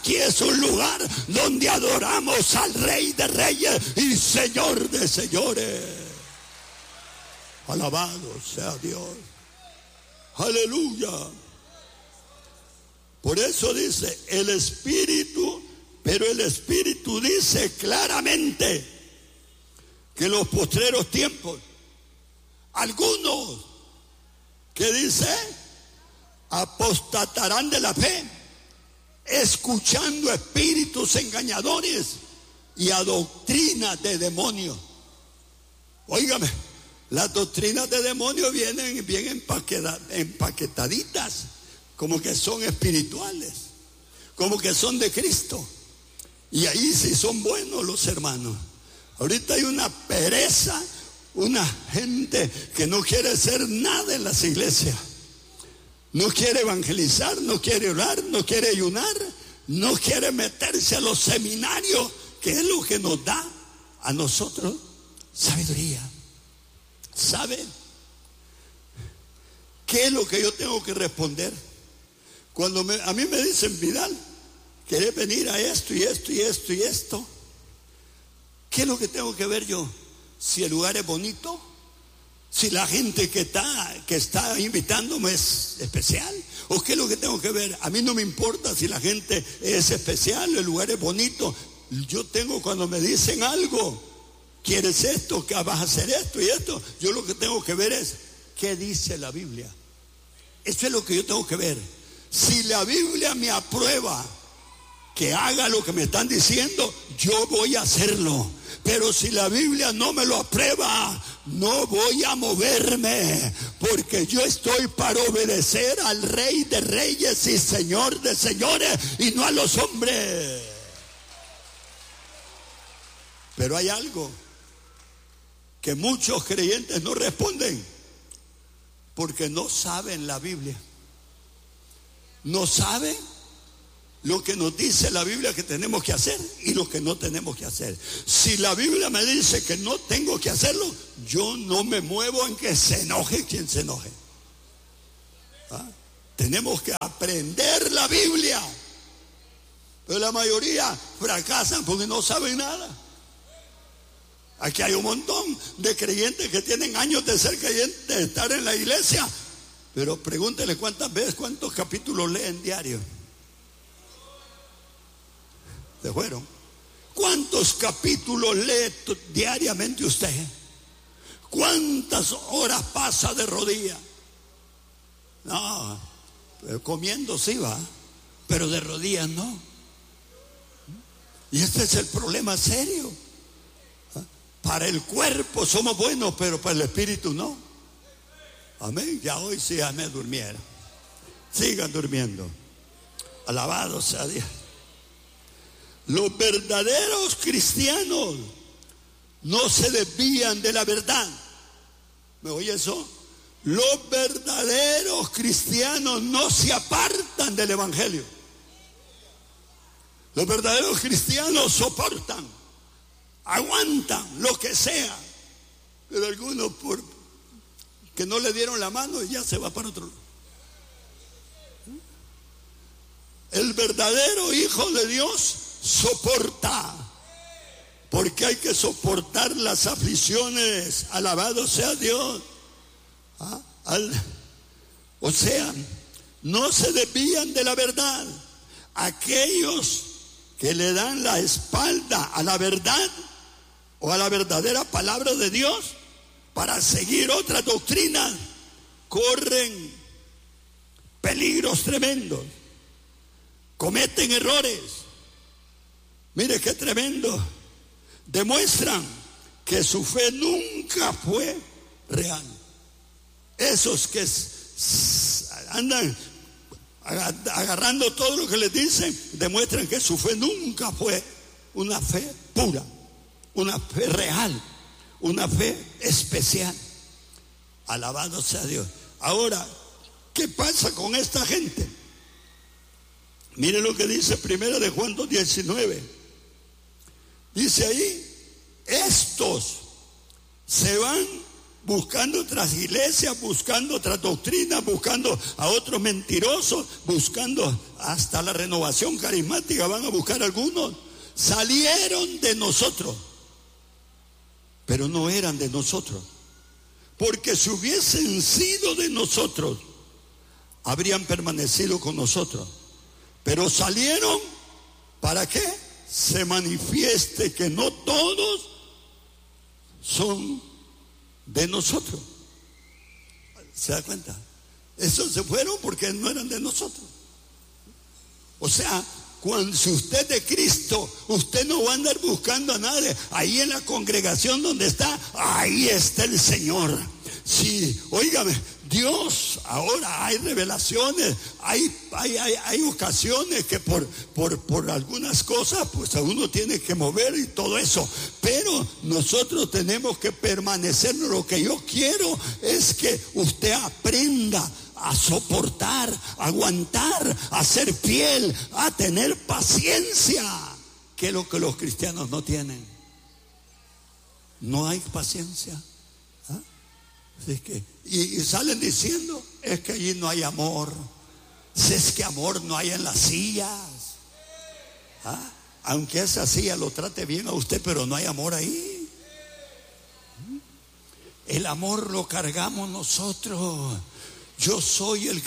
Aquí es un lugar donde adoramos al Rey de Reyes y Señor de Señores. Alabado sea Dios. Aleluya. Por eso dice el Espíritu, pero el Espíritu dice claramente que en los postreros tiempos, algunos que dice apostatarán de la fe, escuchando espíritus engañadores y a doctrinas de demonios. Óigame, las doctrinas de demonios vienen bien empaquetaditas, como que son espirituales, como que son de Cristo. Y ahí sí son buenos los hermanos. Ahorita hay una pereza, una gente que no quiere hacer nada en las iglesias. No quiere evangelizar, no quiere orar, no quiere ayunar, no quiere meterse a los seminarios, que es lo que nos da a nosotros sabiduría. ¿Sabe qué es lo que yo tengo que responder? Cuando a mí me dicen, Vidal, ¿querés venir a esto y esto y esto y esto? ¿Qué es lo que tengo que ver yo? Si el lugar es bonito, si la gente que está invitándome es especial, o qué es lo que tengo que ver. A mí no me importa si la gente es especial, el lugar es bonito. Yo tengo, cuando me dicen algo, ¿quieres esto? ¿Qué vas a hacer esto y esto? Yo lo que tengo que ver es ¿qué dice la Biblia? Eso es lo que yo tengo que ver. Si la Biblia me aprueba que haga lo que me están diciendo, yo voy a hacerlo. Pero si la Biblia no me lo aprueba, no voy a moverme, porque yo estoy para obedecer al Rey de Reyes y Señor de Señores, y no a los hombres. Pero hay algo que muchos creyentes no responden, porque no saben la Biblia. No saben lo que nos dice la Biblia que tenemos que hacer y lo que no tenemos que hacer. Si la Biblia me dice que no tengo que hacerlo, yo no me muevo en que se enoje quien se enoje. Tenemos que aprender la Biblia. Pero la mayoría fracasan porque no saben nada. Aquí hay un montón de creyentes que tienen años de ser creyentes, de estar en la iglesia, pero pregúntele cuántos capítulos leen diario. ¿Se fueron? ¿Cuántos capítulos lee diariamente usted? ¿Cuántas horas pasa de rodillas? No, comiendo sí va, pero de rodillas no. Y este es el problema serio. Para el cuerpo somos buenos, pero para el espíritu no. Amén. Ya hoy sí ya me durmieron. Sigan durmiendo. Alabado sea Dios. Los verdaderos cristianos no se desvían de la verdad. ¿Me oye eso? Los verdaderos cristianos no se apartan del evangelio. Los verdaderos cristianos soportan, aguantan lo que sea. Pero algunos por que no le dieron la mano y ya se va para otro lado. El verdadero hijo de Dios soporta, porque hay que soportar las aflicciones. Alabado sea Dios. O sea, no se desvían de la verdad. Aquellos que le dan la espalda a la verdad o a la verdadera palabra de Dios para seguir otra doctrina, corren peligros tremendos, cometen errores. Mire qué tremendo. Demuestran que su fe nunca fue real. Esos que andan agarrando todo lo que les dicen, demuestran que su fe nunca fue una fe pura, una fe real, una fe especial. Alabado sea Dios. Ahora, ¿qué pasa con esta gente? Mire lo que dice 1 de Juan 2:19. Dice ahí, estos se van buscando otras iglesias, buscando otras doctrinas, buscando a otros mentirosos, buscando hasta la renovación carismática, van a buscar algunos. Salieron de nosotros, pero no eran de nosotros, porque si hubiesen sido de nosotros, habrían permanecido con nosotros. Pero salieron, ¿para qué? Se manifieste que no todos son de nosotros. ¿Se da cuenta? Esos se fueron porque no eran de nosotros. O sea, si usted es de Cristo, usted no va a andar buscando a nadie. Ahí en la congregación donde está, ahí está el Señor. Sí, óigame, Dios, ahora hay revelaciones, hay ocasiones que por algunas cosas pues a uno tiene que mover y todo eso, pero nosotros tenemos que permanecer. Lo que yo quiero es que usted aprenda a soportar, a aguantar, a ser fiel, a tener paciencia, que es lo que los cristianos no tienen. No hay paciencia. Así que, y salen diciendo, es que allí no hay amor. Si es que amor no hay en las sillas. Aunque esa silla lo trate bien a usted, pero no hay amor ahí. El amor lo cargamos nosotros. Yo soy el